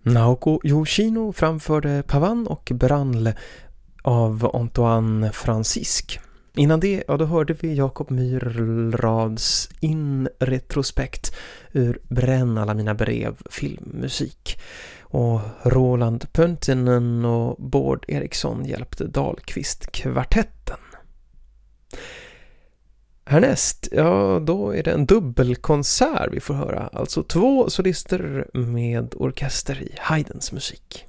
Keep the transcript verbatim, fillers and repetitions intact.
Naoko Yoshino framförde Pavan och Branle av Antoine Francisque. Innan det, ja, då hörde vi Jakob Myrrads In Retrospekt ur Bränn alla mina brev filmmusik. Och Roland Pöntinen och Bård Eriksson hjälpte Dahlqvist-kvartetten. Härnäst, ja, då är det en dubbelkonsert vi får höra. Alltså två solister med orkester i Haydns musik.